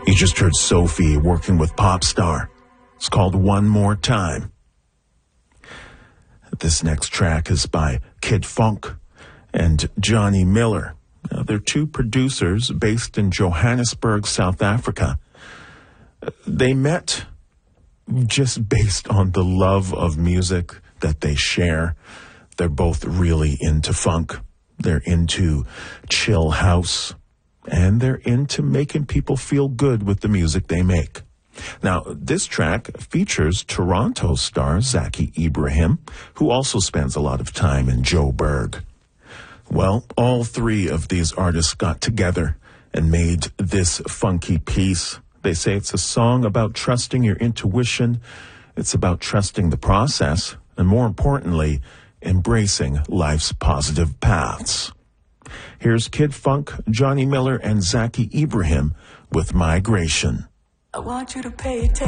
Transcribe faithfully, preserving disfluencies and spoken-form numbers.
You just heard Sophie working with Popstar. It's called One More Time. This next track is by Kid Funk and Johnny Miller. Now, they're two producers based in Johannesburg, South Africa. They met just based on the love of music that they share. They're both really into funk. They're into chill house. And they're into making people feel good with the music they make. Now, this track features Toronto star Zaki Ibrahim, who also spends a lot of time in Joburg. Well, all three of these artists got together and made this funky piece. They say it's a song about trusting your intuition. It's about trusting the process. And more importantly, embracing life's positive paths. Here's Kid Funk, Johnny Miller, and Zaki Ibrahim with Migration. I want you to pay attention.